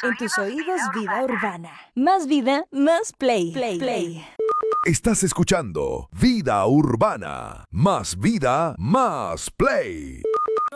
En tus oídos, Vida Urbana. Más vida, más play. Estás escuchando Vida Urbana. Más vida, más play.